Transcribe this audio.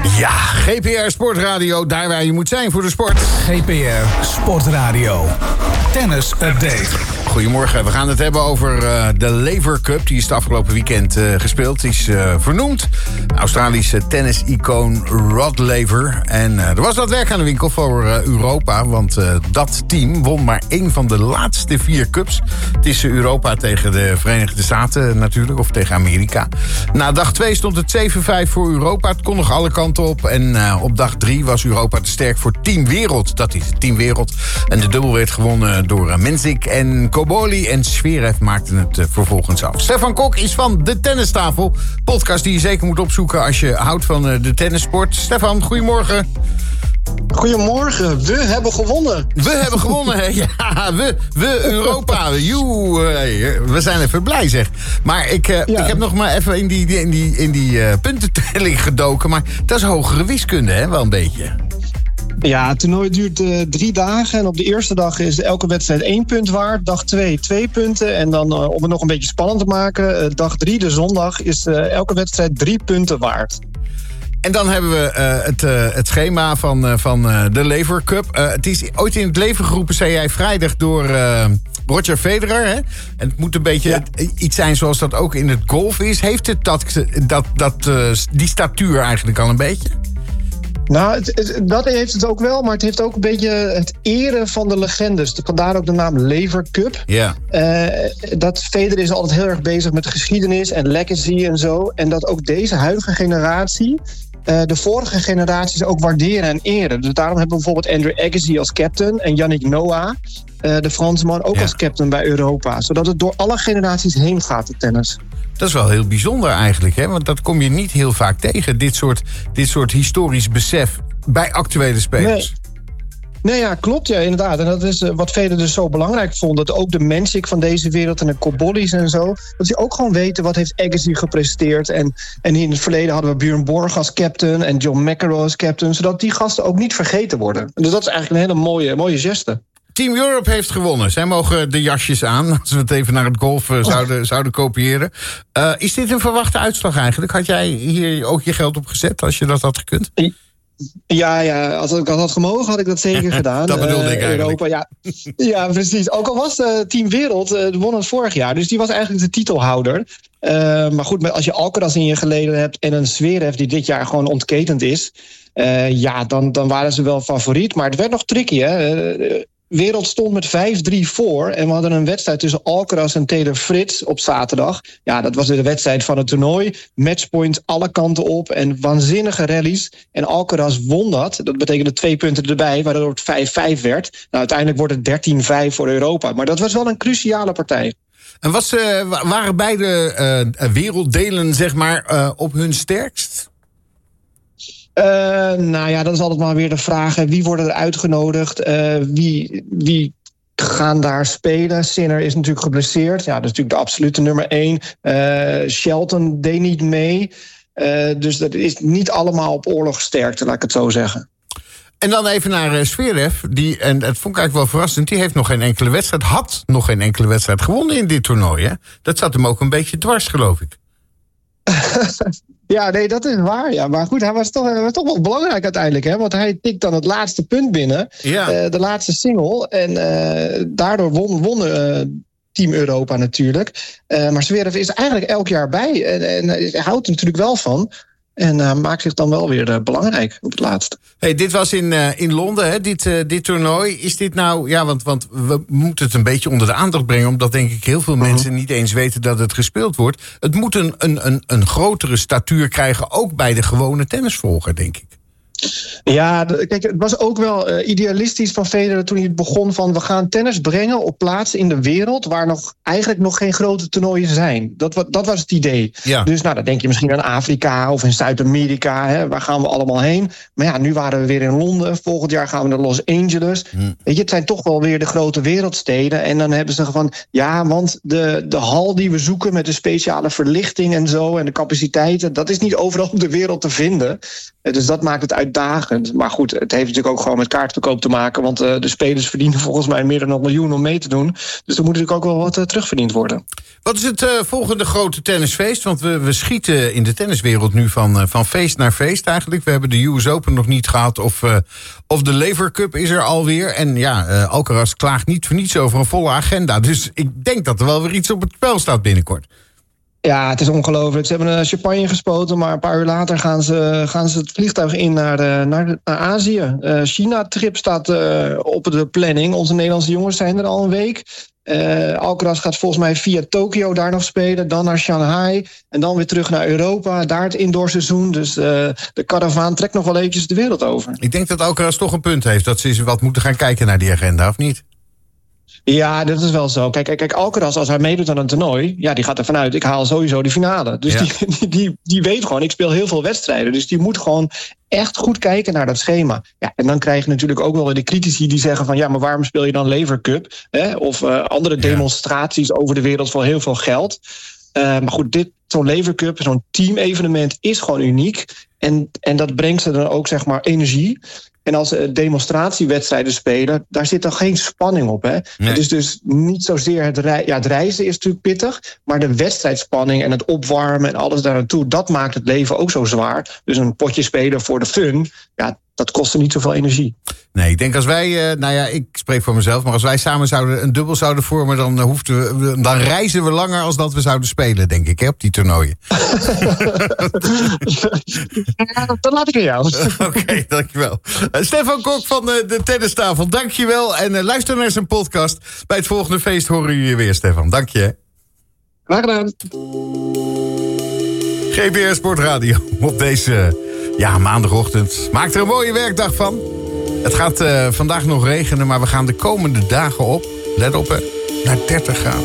Ja, GPR Sportradio, daar waar je moet zijn voor de sport. GPR Sportradio. Tennis Update. Goedemorgen, we gaan het hebben over de Laver Cup. Die is het afgelopen weekend gespeeld. Die is vernoemd. Australische tennis-icoon Rod Laver. En er was wat werk aan de winkel voor Europa. Want dat team won maar 1 van de laatste 4 cups. Het is Europa tegen de Verenigde Staten natuurlijk. Of tegen Amerika. Na dag 2 stond het 7-5 voor Europa. Het kon nog alle kanten op. En op dag 3 was Europa te sterk voor Team Wereld. Dat is het Team Wereld. En de dubbel werd gewonnen door Mensik en Koboli. En Zverev maakte het vervolgens af. Stefan Kok is van De Tennistafel. Podcast die je zeker moet opzoeken als je houdt van de tennissport. Stefan, goedemorgen. Goedemorgen, we hebben gewonnen. We hebben gewonnen, hè? Ja, we Europa. We zijn even blij, zeg. Maar ik heb nog maar even in die puntentelling gedoken. Maar dat is hogere wiskunde, hè? Wel een beetje. Ja, het toernooi duurt 3 dagen. En op de eerste dag is elke wedstrijd 1 punt waard. Dag 2 2 punten. En dan om het nog een beetje spannend te maken... dag 3, de zondag, is elke wedstrijd 3 punten waard. En dan hebben we het schema van de Laver Cup. Het is ooit in het leven geroepen, zei jij, vrijdag door Roger Federer. Hè? En het moet een beetje iets zijn zoals dat ook in het golf is. Heeft het die statuur eigenlijk al een beetje? Nou, dat heeft het ook wel, maar het heeft ook een beetje het eren van de legendes. Vandaar ook de naam Laver Cup. Ja. Dat Federer is altijd heel erg bezig met geschiedenis en legacy en zo. En dat ook deze huidige generatie de vorige generaties ook waarderen en eren. Dus daarom hebben we bijvoorbeeld Andre Agassi als captain en Yannick Noah, de Fransman, ook als captain bij Europa. Zodat het door alle generaties heen gaat, het tennis. Dat is wel heel bijzonder eigenlijk, hè? Want dat kom je niet heel vaak tegen, dit soort historisch besef bij actuele spelers. Nee, ja, klopt, ja, inderdaad. En dat is wat Federer dus zo belangrijk vond. Dat ook de Mensik van deze wereld en de Kobolis en zo... dat ze ook gewoon weten wat heeft Agassi gepresteerd. En in het verleden hadden we Björn Borg als captain en John McEnroe als captain... zodat die gasten ook niet vergeten worden. Dus dat is eigenlijk een hele mooie geste. Team Europe heeft gewonnen. Zij mogen de jasjes aan, als we het even naar het golf zouden kopiëren. Is dit een verwachte uitslag eigenlijk? Had jij hier ook je geld op gezet als je dat had gekund? Ja, als ik dat had gemogen, had ik dat zeker gedaan. Dat bedoelde ik eigenlijk. Europa, ja, precies. Ook al was Team Wereld, won het vorig jaar. Dus die was eigenlijk de titelhouder. Maar goed, als je Alcaraz in je geleden hebt en een Zverev die dit jaar gewoon ontketend is... dan waren ze wel favoriet. Maar het werd nog tricky, hè. Wereld stond met 5-3 voor. En we hadden een wedstrijd tussen Alcaraz en Taylor Fritz op zaterdag. Ja, dat was de wedstrijd van het toernooi. Matchpoint alle kanten op en waanzinnige rallies. En Alcaraz won dat. Dat betekende 2 punten erbij, waardoor het 5-5 werd. Nou, uiteindelijk wordt het 13-5 voor Europa. Maar dat was wel een cruciale partij. En waren beide werelddelen, zeg maar, op hun sterkst? Dat is altijd maar weer de vraag. Wie worden er uitgenodigd? Wie gaan daar spelen? Sinner is natuurlijk geblesseerd. Ja, dat is natuurlijk de absolute nummer 1. Shelton deed niet mee. Dus dat is niet allemaal op oorlogssterkte, laat ik het zo zeggen. En dan even naar Zverev. En dat vond ik eigenlijk wel verrassend. Die heeft nog geen enkele wedstrijd, had nog geen enkele wedstrijd gewonnen in dit toernooi. Hè? Dat zat hem ook een beetje dwars, geloof ik. Ja, nee, dat is waar. Ja. Maar goed, hij was toch wel belangrijk uiteindelijk. Hè? Want hij tikt dan het laatste punt binnen. Ja. De laatste single. En daardoor won Team Europa natuurlijk. Maar Zverev is eigenlijk elk jaar bij. En hij houdt er natuurlijk wel van. En maakt zich dan wel weer belangrijk op het laatste. Hey, dit was in Londen, hè? Dit toernooi. Is dit nou... Ja, want we moeten het een beetje onder de aandacht brengen... omdat denk ik heel veel mensen niet eens weten dat het gespeeld wordt. Het moet een grotere statuur krijgen... ook bij de gewone tennisvolger, denk ik. Ja, kijk, het was ook wel idealistisch van Federer toen hij het begon van... we gaan tennis brengen op plaatsen in de wereld... waar eigenlijk nog geen grote toernooien zijn. Dat was het idee. Ja. Dus dan denk je misschien aan Afrika of in Zuid-Amerika. Hè, waar gaan we allemaal heen? Maar ja, nu waren we weer in Londen. Volgend jaar gaan we naar Los Angeles. Weet je, het zijn toch wel weer de grote wereldsteden. En dan hebben ze van... ja, want de hal die we zoeken met de speciale verlichting en zo... en de capaciteiten, dat is niet overal op de wereld te vinden. Dus dat maakt het uit uitdagend. Maar goed, het heeft natuurlijk ook gewoon met kaartverkoop te maken. Want de spelers verdienen volgens mij meer dan $1 miljoen om mee te doen. Dus er moet natuurlijk ook wel wat terugverdiend worden. Wat is het volgende grote tennisfeest? Want we schieten in de tenniswereld nu van feest naar feest eigenlijk. We hebben de US Open nog niet gehad. Of de Lever Cup is er alweer. En ja, Alcaraz klaagt niet voor niets over een volle agenda. Dus ik denk dat er wel weer iets op het spel staat binnenkort. Ja, het is ongelooflijk. Ze hebben champagne gespoten, maar een paar uur later gaan ze het vliegtuig in naar Azië. China-trip staat op de planning. Onze Nederlandse jongens zijn er al een week. Alcaraz gaat volgens mij via Tokio daar nog spelen, dan naar Shanghai en dan weer terug naar Europa. Daar het indoorseizoen. Dus de karavaan trekt nog wel eventjes de wereld over. Ik denk dat Alcaraz toch een punt heeft dat ze eens wat moeten gaan kijken naar die agenda, of niet? Ja, dat is wel zo. Kijk, Alcaraz, als hij meedoet aan een toernooi, ja, die gaat ervan uit, ik haal sowieso de finale. Dus ja. die weet gewoon, ik speel heel veel wedstrijden. Dus die moet gewoon echt goed kijken naar dat schema. Ja, en dan krijg je natuurlijk ook wel weer de critici die zeggen van, ja, maar waarom speel je dan Lever Cup? Hè? Of andere demonstraties over de wereld voor heel veel geld. Maar goed, zo'n Lever Cup, zo'n teamevenement is gewoon uniek. En dat brengt ze dan ook, zeg maar, energie. En als ze demonstratiewedstrijden spelen, daar zit dan geen spanning op. Hè? Nee. Het is dus niet zozeer het reizen is natuurlijk pittig, maar de wedstrijdspanning en het opwarmen en alles daar naartoe, dat maakt het leven ook zo zwaar. Dus een potje spelen voor de fun, ja, dat kostte niet zoveel energie. Nee, ik denk als wij, ik spreek voor mezelf, maar als wij samen een dubbel zouden vormen, dan reizen we langer als dat we zouden spelen, denk ik, hè, op die toernooien. Dat laat ik aan jou. Oké, dankjewel. Stefan Kok van de Tennistafel, dankjewel. En luister naar zijn podcast. Bij het volgende feest horen jullie je weer, Stefan. Dank je. Graag gedaan. GBR Sportradio op deze maandagochtend. Maak er een mooie werkdag van. Het gaat vandaag nog regenen, maar we gaan de komende dagen op, let op, naar 30 graden.